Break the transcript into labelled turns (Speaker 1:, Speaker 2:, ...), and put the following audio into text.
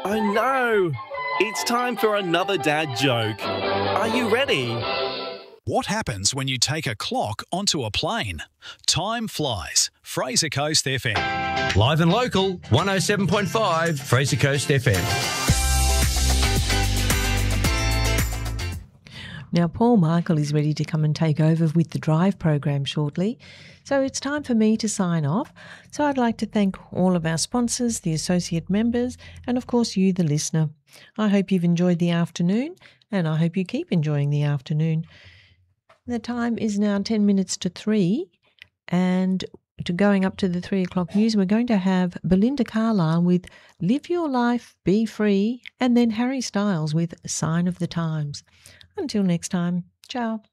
Speaker 1: Oh no! It's time for another dad joke. Are you ready?
Speaker 2: What happens when you take a clock onto a plane? Time flies. Fraser Coast FM.
Speaker 3: Live and local, 107.5 Fraser Coast FM.
Speaker 4: Now, Paul Michael is ready to come and take over with the Drive program shortly. So it's time for me to sign off. So I'd like to thank all of our sponsors, the associate members, and of course you, the listener. I hope you've enjoyed the afternoon, and I hope you keep enjoying the afternoon. The time is now 10 minutes to 3, and to going up to the 3 o'clock news, we're going to have Belinda Carlisle with Live Your Life, Be Free, and then Harry Styles with Sign of the Times. Until next time, ciao.